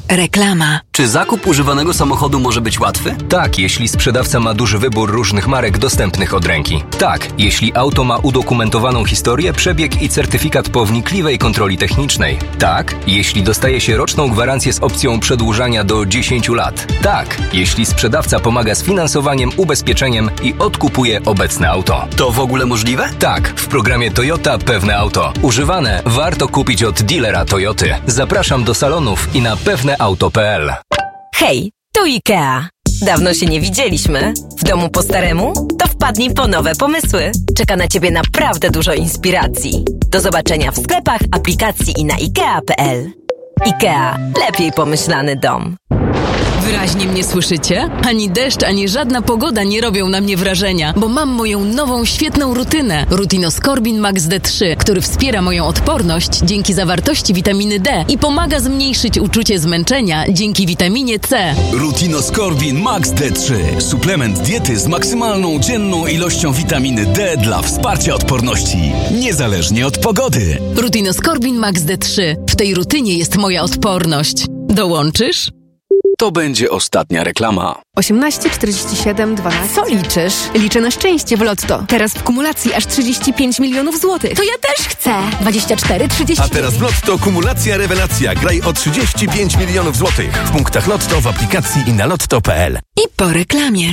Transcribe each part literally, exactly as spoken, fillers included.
Reklama. Czy zakup używanego samochodu może być łatwy? Tak, jeśli sprzedawca ma duży wybór różnych marek dostępnych od ręki. Tak, jeśli auto ma udokumentowaną historię, przebieg i certyfikat po wnikliwej kontroli technicznej. Tak, jeśli dostaje się roczną gwarancję z opcją przedłużania do dziesięciu lat. Tak, jeśli sprzedawca pomaga z finansowaniem, ubezpieczeniem i odkupuje obecne auto. To w ogóle możliwe? Tak, w programie Toyota Pewne Auto. Używane warto kupić od dealera Toyoty. Zapraszam do salonów i na pewne auto kropka p l. Hej, tu IKEA. Dawno się nie widzieliśmy. W domu po staremu? To wpadnij po nowe pomysły. Czeka na Ciebie naprawdę dużo inspiracji. Do zobaczenia w sklepach, aplikacji i na ikea kropka p l. IKEA. Lepiej pomyślany dom. Wyraźnie mnie słyszycie? Ani deszcz, ani żadna pogoda nie robią na mnie wrażenia, bo mam moją nową, świetną rutynę. Rutinoskorbin Max D trzy, który wspiera moją odporność dzięki zawartości witaminy D i pomaga zmniejszyć uczucie zmęczenia dzięki witaminie C. Rutinoskorbin Max D trzy. Suplement diety z maksymalną dzienną ilością witaminy D dla wsparcia odporności, niezależnie od pogody. Rutinoskorbin Max D trzy. W tej rutynie jest moja odporność. Dołączysz? To będzie ostatnia reklama. osiemnaście czterdzieści siedem dwanaście. Co liczysz? Liczę na szczęście w Lotto. Teraz w kumulacji aż trzydzieści pięć milionów złotych. To ja też chcę. dwadzieścia cztery trzydzieści. A teraz w Lotto kumulacja rewelacja. Graj o trzydzieści pięć milionów złotych. W punktach Lotto, w aplikacji i na lotto kropka p l. I po reklamie.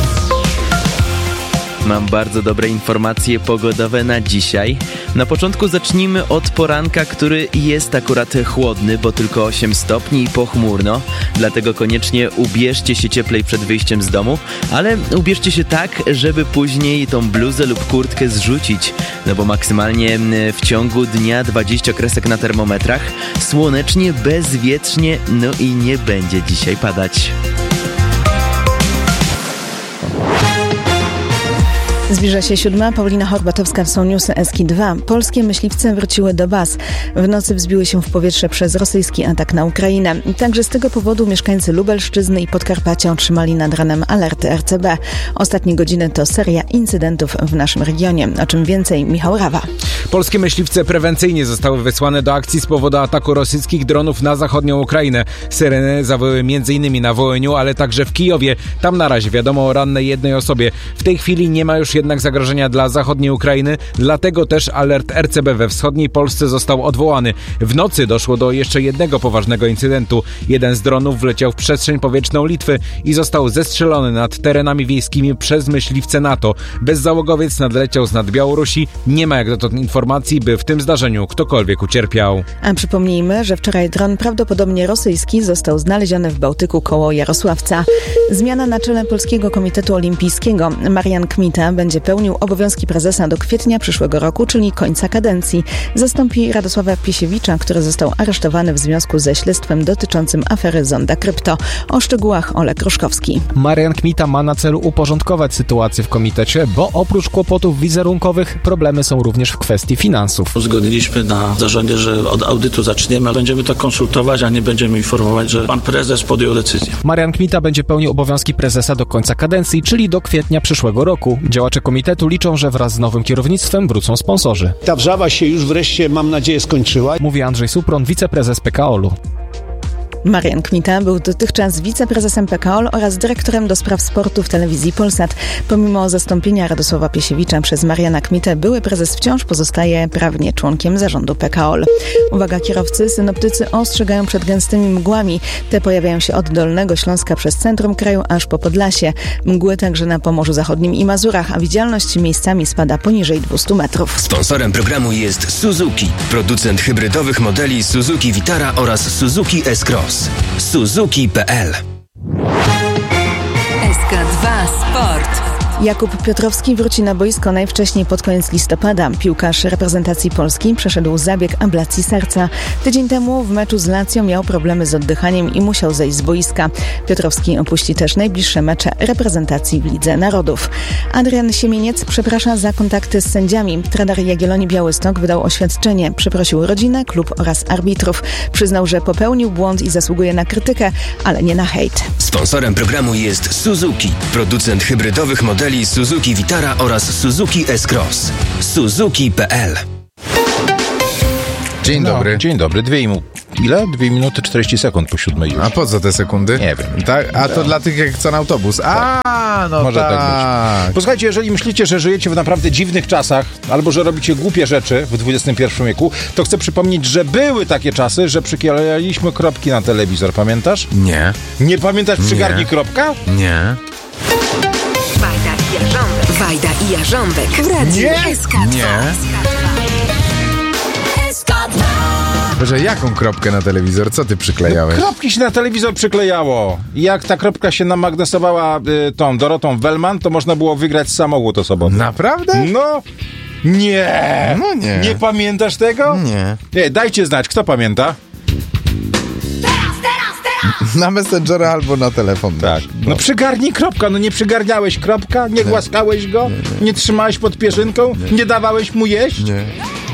Mam bardzo dobre informacje pogodowe na dzisiaj. Na początku zacznijmy od poranka, który jest akurat chłodny, bo tylko osiem stopni i pochmurno. Dlatego koniecznie ubierzcie się cieplej przed wyjściem z domu, ale ubierzcie się tak, żeby później tą bluzę lub kurtkę zrzucić. No bo maksymalnie w ciągu dnia dwadzieścia kresek na termometrach. Słonecznie, bezwietrznie, no i nie będzie dzisiaj padać. Zbliża się siódma. Paulina Horbatowska w Są Newsy S K dwa. Polskie myśliwce wróciły do baz. W nocy wzbiły się w powietrze przez rosyjski atak na Ukrainę. Także z tego powodu mieszkańcy Lubelszczyzny i Podkarpacia otrzymali nad ranem alerty R C B. Ostatnie godziny to seria incydentów w naszym regionie. O czym więcej Michał Rawa. Polskie myśliwce prewencyjnie zostały wysłane do akcji z powodu ataku rosyjskich dronów na zachodnią Ukrainę. Syreny zawyły m.in. na Wołyniu, ale także w Kijowie. Tam na razie wiadomo o rannej jednej osobie. W tej chwili nie ma już jednak zagrożenia dla zachodniej Ukrainy, dlatego też alert R C B we wschodniej Polsce został odwołany. W nocy doszło do jeszcze jednego poważnego incydentu. Jeden z dronów wleciał w przestrzeń powietrzną Litwy i został zestrzelony nad terenami wiejskimi przez myśliwce NATO. Bezzałogowiec nadleciał z nad Białorusi. Nie ma jak dotąd informacji, by w tym zdarzeniu ktokolwiek ucierpiał. A przypomnijmy, że wczoraj dron prawdopodobnie rosyjski został znaleziony w Bałtyku koło Jarosławca. Zmiana na czele Polskiego Komitetu Olimpijskiego. Marian Kmita będzie pełnił obowiązki prezesa do kwietnia przyszłego roku, czyli końca kadencji. Zastąpi Radosława Piesiewicza, który został aresztowany w związku ze śledztwem dotyczącym afery Zonda Krypto. O szczegółach Olek Ruszkowski. Marian Kmita ma na celu uporządkować sytuację w komitecie, bo oprócz kłopotów wizerunkowych problemy są również w kwestii finansów. Uzgodniliśmy na zarządzie, że od audytu zaczniemy, ale będziemy to konsultować, a nie będziemy informować, że pan prezes podjął decyzję. Marian Kmita będzie pełnił obowiązki prezesa do końca kadencji, czyli do kwietnia przyszłego roku. Działacze komitetu liczą, że wraz z nowym kierownictwem wrócą sponsorzy. Ta wrzawa się już wreszcie, mam nadzieję, skończyła. Mówi Andrzej Supron, wiceprezes P K O L u. Marian Kmita był dotychczas wiceprezesem P K O L oraz dyrektorem do spraw sportu w telewizji Polsat. Pomimo zastąpienia Radosława Piesiewicza przez Mariana Kmitę, były prezes wciąż pozostaje prawnie członkiem zarządu P K O L. Uwaga kierowcy, synoptycy ostrzegają przed gęstymi mgłami. Te pojawiają się od Dolnego Śląska przez centrum kraju aż po Podlasie. Mgły także na Pomorzu Zachodnim i Mazurach, a widzialność miejscami spada poniżej dwieście metrów. Sponsorem programu jest Suzuki, producent hybrydowych modeli Suzuki Vitara oraz Suzuki S-Cross. Suzuki kropka p l. S K dwa Sport. Jakub Piotrowski wróci na boisko najwcześniej pod koniec listopada. Piłkarz reprezentacji Polski przeszedł zabieg ablacji serca. Tydzień temu w meczu z Lazio miał problemy z oddychaniem i musiał zejść z boiska. Piotrowski opuści też najbliższe mecze reprezentacji w Lidze Narodów. Adrian Siemieniec przeprasza za kontakty z sędziami. Trener Jagiellonii Białystok wydał oświadczenie. Przeprosił rodzinę, klub oraz arbitrów. Przyznał, że popełnił błąd i zasługuje na krytykę, ale nie na hejt. Sponsorem programu jest Suzuki, producent hybrydowych modeli Suzuki Vitara oraz Suzuki S-Cross. Suzuki kropka p l. Dzień no, dobry. Dzień dobry. Dwie i mu... Ile? Dwie minuty czterdzieści sekund po siódmej już. A po co te sekundy? Nie wiem. Tak? A to dla tych, jak chcą na autobus. A, no Może tak. tak być. Posłuchajcie, jeżeli myślicie, że żyjecie w naprawdę dziwnych czasach, albo że robicie głupie rzeczy w dwudziestym pierwszym wieku, to chcę przypomnieć, że były takie czasy, że przyklejaliśmy kropki na telewizor. Pamiętasz? Nie. Nie pamiętasz przygarni Nie. kropka? Nie. Wajda i Jarząbek. Wajda i Jarząbek. W radiu Nie. S K dwa. Nie. S K dwa. Boże, jaką kropkę na telewizor? Co ty przyklejałeś? No, kropki się na telewizor przyklejało. I jak ta kropka się namagnesowała y, tą Dorotą Wellman, to można było wygrać samochód osobowy. Naprawdę? No. Nie. No nie. Nie pamiętasz tego? Nie. Nie, dajcie znać, kto pamięta? Na Messengera albo na telefon. Tak. No, no przygarnij kropka, no nie przygarniałeś kropka? Nie, nie. Głaskałeś go? Nie, nie. nie trzymałeś pod pierzynką? Nie, nie dawałeś mu jeść? Nie.